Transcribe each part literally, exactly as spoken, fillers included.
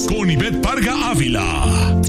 con Ivette Parga Ávila.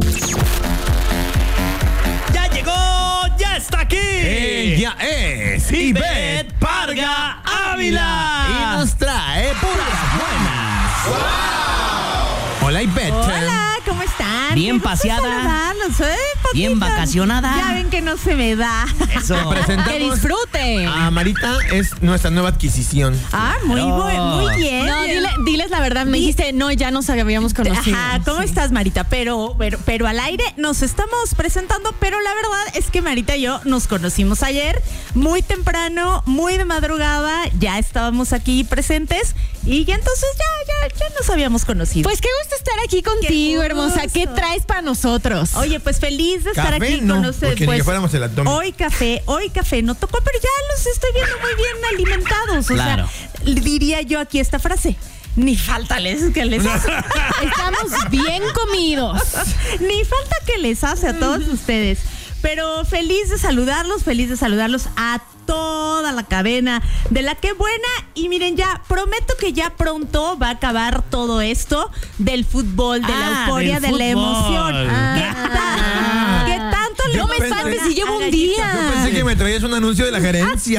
¡Ya llegó! ¡Ya está aquí! Ella es Ivette Parga Ávila. Y nos trae puras buenas. ¡Wow! Hola, Ivette. Hola, ¿cómo están? Bien Qué gusto paseada. saludarlos, ¿eh? Bien Poquitas. vacacionada. Ya ven que no se me da. Eso. Te presentamos Que disfruten. a Marita, es nuestra nueva adquisición. Ah, muy, No. bu- muy bien. No, dile, diles la verdad, me Di- dijiste, no, ya nos habíamos conocido. Ajá, ¿cómo Sí. estás, Marita? Pero, pero, pero al aire nos estamos presentando, pero la verdad es que Marita y yo nos conocimos ayer, muy temprano, muy de madrugada, ya estábamos aquí presentes y ya entonces ya, ya, ya nos habíamos conocido. Pues qué gusto estar aquí contigo, Qué hermosa. gusto. ¿Qué traes para nosotros? Oye, pues feliz de estar Café, aquí no, con ustedes. porque ni Pues, que fuéramos el abdomen. hoy café, hoy café no tocó, pero ya los estoy viendo muy bien alimentados. O Claro. sea, diría yo aquí esta frase. Ni falta les que les hace. Estamos bien comidos. Ni falta que les hace a todos ustedes. Pero feliz de saludarlos, feliz de saludarlos a toda la cadena de La Qué Buena. Y miren, ya prometo que ya pronto va a acabar todo esto del fútbol, de la Ah, euforia, de del la fútbol. emoción. Ah. ¿Qué tal? ¿Qué tanto le Yo gusta pensé- a Sabes si llevo un Gallito? día. Yo pensé que me traías un anuncio de la gerencia.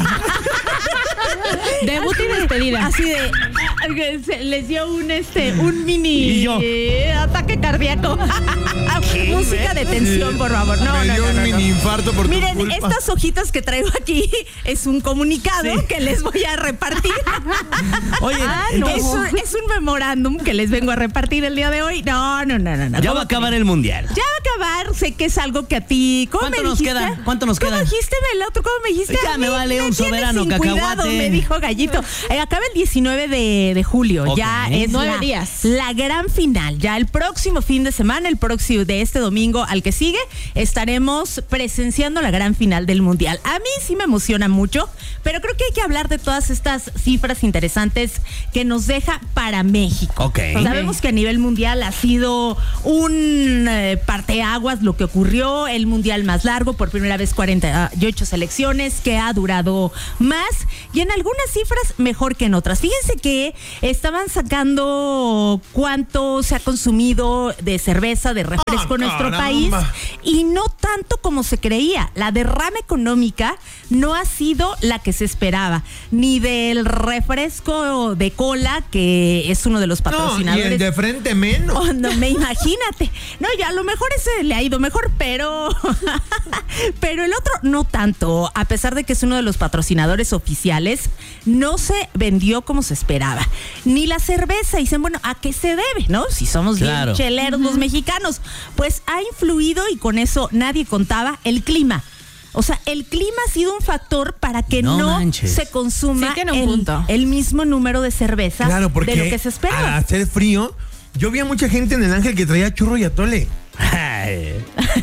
Debut y despedida. Así de ah, se les dio un este un mini Y yo. eh, ataque cardíaco. Música de tensión, por favor. No, me no, dio no, un no, no. mini infarto por tu Miren, culpa. estas hojitas que traigo aquí es un comunicado Sí. que les voy a repartir. Oye, Ah, no. es, un, es un memorándum que les vengo a repartir el día de hoy. No, no, no, no. no. ya ¿Cómo va a acabar creen? el mundial. Ya va a acabar, sé que es algo que a ti. ¿Cómo ¿Cuánto me nos dijiste? queda? ¿Cuánto nos ¿Cómo queda? dijiste, el otro? ¿Cómo me dijiste? Ya A me mí vale un tienes soberano sin cacahuate. cuidado, me dijo Gallito. Eh, acaba el diecinueve de, de julio. Ok. Ya es Nueve la, días. la gran final. Ya el próximo fin de semana, el próximo de este domingo al que sigue, estaremos presenciando la gran final del mundial. A mí sí me emociona mucho, pero creo que hay que hablar de todas estas cifras interesantes que nos deja para México. Ok. Sabemos que a nivel mundial ha sido un eh, parteaguas lo que ocurrió, el mundial más largo, por primera vez cuarenta y ocho selecciones, que ha durado más y en algunas cifras mejor que en otras. Fíjense que estaban sacando cuánto se ha consumido de cerveza, de refresco Ah, en nuestro caramba. país y no tanto como se creía. La derrama económica no ha sido la que se esperaba, ni del refresco de cola, que es uno de los No, y patrocinadores. el de frente menos. Oh, no, me imagínate. No, ya a lo mejor ese le ha ido mejor, pero pero el otro no tanto. A pesar de que es uno de los patrocinadores oficiales, no se vendió como se esperaba. Ni la cerveza. Y dicen, bueno, ¿a qué se debe? ¿No? Si somos Claro. bien cheleros los mexicanos. Pues ha influido, y con eso nadie contaba, el clima. O sea, el clima ha sido un factor para que No no, manches. se consuma Sí tiene un el, punto. el mismo número de cerveza Claro, porque de lo que se al esperaba. hacer frío, yo vi a mucha gente en el Ángel que traía churro y atole. Ay.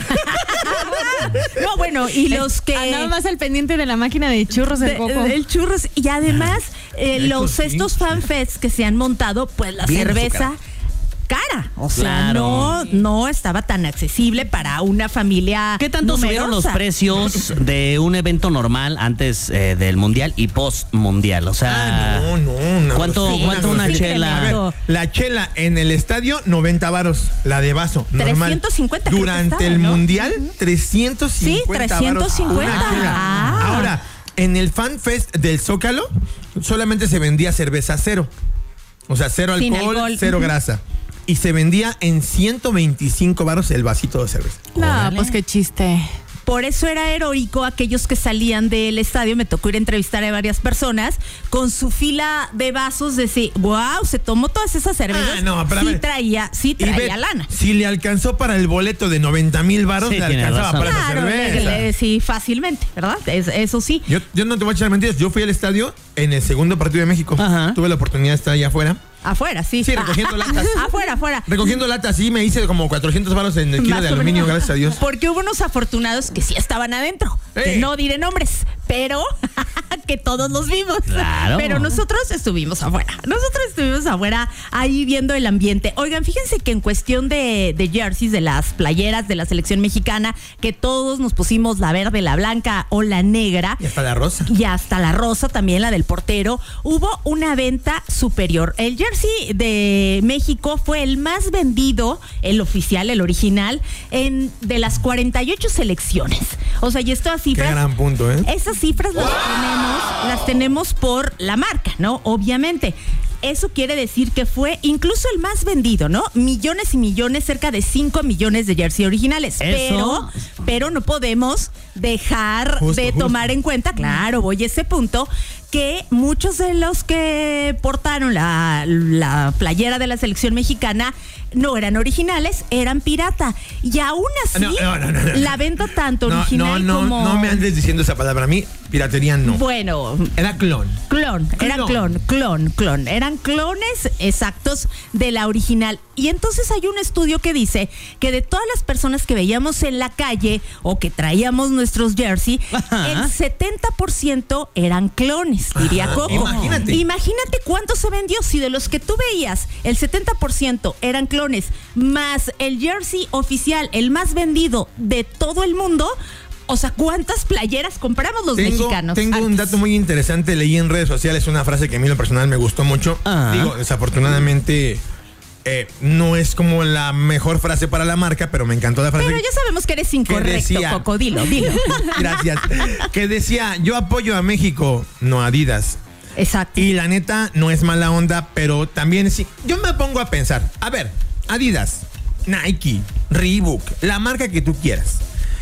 No, bueno, y los que... Andaba más al pendiente de la máquina de churros de, de- coco. del churros. Y además, eh, Eso los sí. estos fanfests que se han montado, pues la Bien cerveza cara. O sea, Claro. no, no estaba tan accesible para una familia. ¿Qué tanto subieron los numerosa. precios de un evento normal antes eh, del mundial y post mundial? O sea, Ah, no, no, no. ¿cuánto, Sí, cuánto sí, una sí, chela? A ver, la chela en el estadio, noventa varos. La de vaso, normal. trescientos cincuenta creo que Durante estaba, el ¿no? mundial, trescientos cincuenta Sí, varos. trescientos cincuenta. Una chela. Ah. Ahora, en el Fan Fest del Zócalo, solamente se vendía cerveza cero. O sea, cero Sin alcohol, alcohol. cero Ujú. grasa. Y se vendía en ciento veinticinco varos el vasito de cerveza. No, Órale. pues qué chiste. Por eso era heroico aquellos que salían del estadio. Me tocó ir a entrevistar a varias personas con su fila de vasos. Decir, wow, se tomó todas esas cervezas. Ah, no, pero a sí ver. traía, sí Y traía ve, lana. si le alcanzó para el boleto de noventa mil varos, Sí, le tiene alcanzaba razón. para la Claro, le- cerveza. le- sí, fácilmente, ¿verdad? Es- eso sí. Yo, yo no te voy a echar mentiras. Yo fui al estadio en el segundo partido de México. Ajá. Tuve la oportunidad de estar allá afuera. Afuera, sí. Sí, recogiendo latas. Afuera, afuera. Recogiendo latas, sí, me hice como cuatrocientos varos en el kilo Más de o aluminio, menos. gracias a Dios. Porque hubo unos afortunados que sí estaban adentro. Que ¡Ey! no diré nombres, pero que todos los vimos. Claro. Pero nosotros estuvimos afuera. Nosotros estuvimos afuera ahí viendo el ambiente. Oigan, fíjense que en cuestión de, de jerseys, de las playeras de la selección mexicana, que todos nos pusimos la verde, la blanca o la negra. Y hasta la rosa. Y hasta la rosa, también la del portero. Hubo una venta superior. El jersey de México fue el más vendido, el oficial, el original, en de las cuarenta y ocho selecciones. O sea, y estas cifras... Qué gran punto, ¿eh? Esas cifras las tenemos, las tenemos por la marca, ¿no? Obviamente. Eso quiere decir que fue incluso el más vendido, ¿no? Millones y millones, cerca de cinco millones de jersey originales. Eso. Pero, pero no podemos dejar Justo, de justo. tomar en cuenta, claro, voy a ese punto, que muchos de los que portaron la, la playera de la selección mexicana no eran originales, eran pirata. Y aún así, No, no, no, no, no. la venta tanto No, original no, no, como... no me andes diciendo esa palabra. A mí, piratería no. Bueno, Era clon. Clon, eran clon, clon, clon. Eran clones exactos de la original. Y entonces hay un estudio que dice que de todas las personas que veíamos en la calle o que traíamos nuestros jersey, Ajá. el setenta por ciento eran clones, diría Ajá, Coco. imagínate. Imagínate cuánto se vendió. Si de los que tú veías, el setenta por ciento eran clones, más el jersey oficial, el más vendido de todo el mundo. O sea, ¿cuántas playeras compramos los Tengo, mexicanos? tengo un Antes. dato muy interesante, leí en redes sociales una frase que a mí en lo personal me gustó mucho. Ah. Digo, desafortunadamente eh, no es como la mejor frase para la marca, pero me encantó la frase. Pero ya sabemos que eres incorrecto, decía- Coco. Dilo, dilo. Gracias. Que decía, yo apoyo a México, no a Adidas. Exacto. Y la neta no es mala onda, pero también sí. Yo me pongo a pensar, a ver, Adidas, Nike, Reebok, la marca que tú quieras.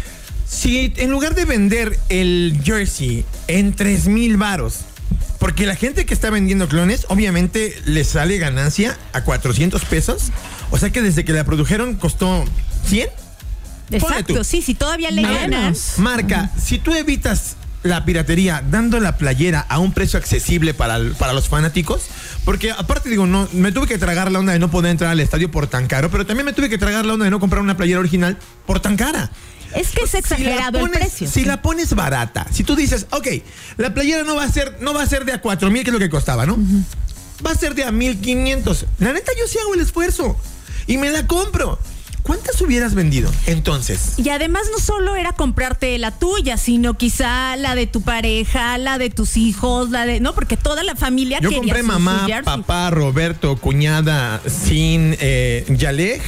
Si en lugar de vender el jersey en tres mil varos, porque la gente que está vendiendo clones, obviamente le sale ganancia a cuatrocientos pesos. O sea que desde que la produjeron costó cien. Ponle Exacto, tú. sí, sí, todavía le Menos. ganan. Marca, si tú evitas la piratería dando la playera a un precio accesible para, el- para los fanáticos, porque aparte digo, no, me tuve que tragar la onda de no poder entrar al estadio por tan caro, pero también me tuve que tragar la onda de no comprar una playera original por tan cara. Es que es exagerado Si la pones- el precio. Si la pones barata, si tú dices, ok, la playera no va a ser, no va a ser de a cuatro mil, que es lo que costaba, ¿no? Va a ser de a mil quinientos. La neta, yo sí hago el esfuerzo y me la compro. ¿Cuántas hubieras vendido entonces? Y además no solo era comprarte la tuya, sino quizá la de tu pareja, la de tus hijos, la de... No, porque toda la familia Yo quería compré su- mamá, su jersey. papá, Roberto, cuñada, sin eh, Yaleg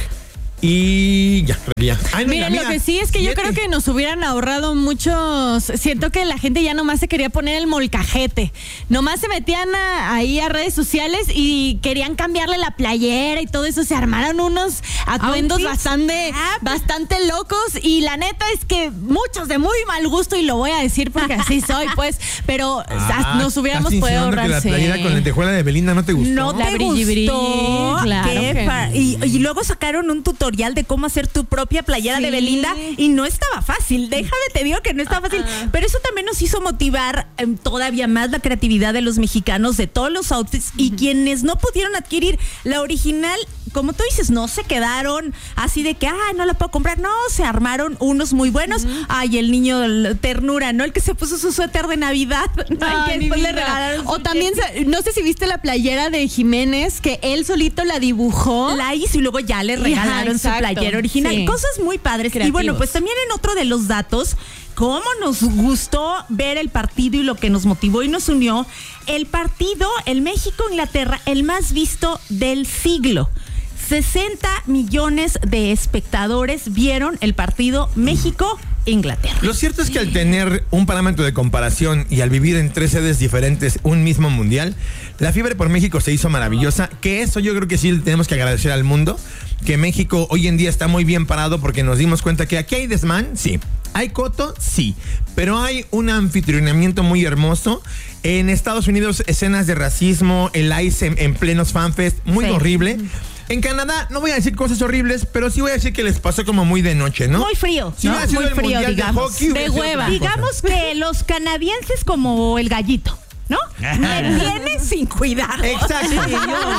y ya, creo que ya. Ay, no, y la Miren, lo mía, que sí es que yo siete. creo que nos hubieran ahorrado muchos. Siento que la gente ya nomás se quería poner el molcajete. Nomás se metían a- ahí a redes sociales y querían cambiarle la playera y todo eso. Se armaron unos atuendos Outfits. bastante, Ah, pues. bastante locos. Y la neta es que muchos de muy mal gusto, y lo voy a decir porque así soy, pues. Pero Ah, nos hubiéramos ¿estás podido insinuando ahorrar. que la sí. playera con lentejuela de Belinda no te gustó? No La te brilli, brilli, gustó. claro Qué que fa- no. y, y luego sacaron un tutorial de cómo hacer tu propia playera Sí. de Belinda y no estaba fácil. Déjame te digo que no estaba fácil. Ah. Pero eso también nos hizo motivar eh, todavía más la creatividad de los mexicanos, de todos los outfits, y quienes no pudieron adquirir la original, como tú dices, no se quedaron así de que, ah, no la puedo comprar. No, se armaron unos muy buenos. Ay, el niño el ternura, ¿no? El que se puso su suéter de Navidad. Ay, Ay, que mi después le vida. regalaron O su también, jersey. sa- no sé si viste la playera de Jiménez, que él solito la dibujó. La hizo y luego ya le regalaron Ajá, su exacto, playera original. sí. Cosas muy padres. Y Creativos. bueno, pues también en otro de los datos, cómo nos gustó ver el partido y lo que nos motivó y nos unió, el partido, el México-Inglaterra, el más visto del siglo. sesenta millones de espectadores vieron el partido México-Inglaterra. Lo cierto es que al tener un parámetro de comparación y al vivir en tres sedes diferentes un mismo mundial, la fiebre por México se hizo maravillosa, que eso yo creo que sí le tenemos que agradecer al mundo, que México hoy en día está muy bien parado porque nos dimos cuenta que aquí hay desmán, sí. ¿Hay coto? Sí. Pero hay un anfitrionamiento muy hermoso. En Estados Unidos, escenas de racismo, el ICE en, en plenos fanfest, muy Sí. horrible. En Canadá, no voy a decir cosas horribles, pero sí voy a decir que les pasó como muy de noche, ¿no? Muy frío, Si ¿no? hubiera sido Muy el frío, mundial de digamos. hockey, hubiera De sido hueva. otra cosa. Digamos que los canadienses como el gallito, ¿no? Me tienen sin cuidado. Exacto. O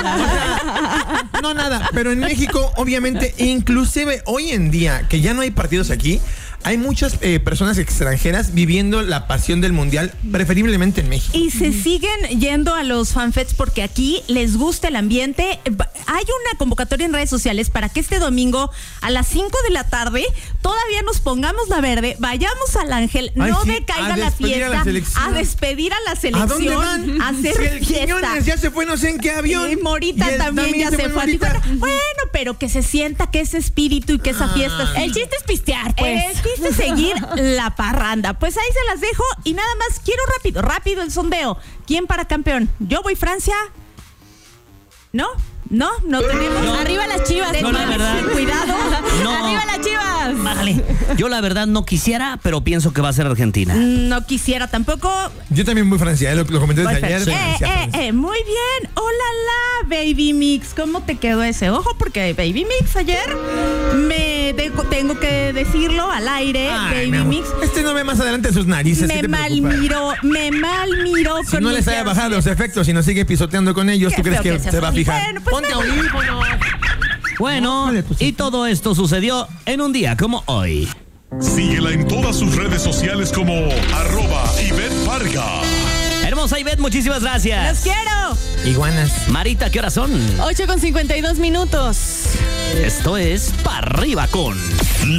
sea, no, nada. Pero en México, obviamente, inclusive hoy en día, que ya no hay partidos aquí, hay muchas eh, personas extranjeras viviendo la pasión del mundial, preferiblemente en México. Y se siguen yendo a los fanfests porque aquí les gusta el ambiente. Hay una convocatoria en redes sociales para que este domingo a las cinco de la tarde todavía nos pongamos la verde, vayamos al Ángel, Ay, no sí, decaiga a la despedir fiesta, a la selección. a despedir a la selección, ¿A dónde van? a hacer Si el fiesta. Quiñones ya se fue no sé en qué avión. Y Morita Y él también, ya se fue a Morita. Tijuana. Bueno, pero que se sienta que ese espíritu y que esa fiesta... El chiste es pistear, pues. El chiste es seguir la parranda. Pues ahí se las dejo y nada más quiero rápido, rápido el sondeo. ¿Quién para campeón? Yo voy Francia. ¿No? ¿No? ¿No tenemos? Yo- Arriba las Chivas. yo la Tomás. verdad- Cuidado. No. Arriba las Chivas. Vale. Yo la verdad no quisiera, pero pienso que va a ser Argentina. No quisiera tampoco. Yo también voy Francia, eh, lo, lo comenté desde Voy ayer. Francia. Francia, Eh, eh, Francia. eh, muy bien. Hola, la Baby Mix. ¿Cómo te quedó ese? Ojo, porque Baby Mix ayer me dejo- tengo que decirlo al aire. Ay, mi Baby amor. Mix. Este no ve más adelante sus narices. ¿qué Me te mal preocupa? miró, me mal miró. Si no les haya bajado los efectos y no sigue pisoteando con ellos, Qué ¿tú crees feo que que se seas va a así. fijar? Bueno, pues Ponte me- audífonos. Bueno, Vale, pues, y todo esto sucedió en un día como hoy. Síguela en todas sus redes sociales como arroba Ivette Parga. Hermosa Ivette, muchísimas ¡Los gracias. quiero! Iguanas. Marita, ¿qué horas son? ocho con cincuenta y dos minutos. Esto es Pa' Arriba con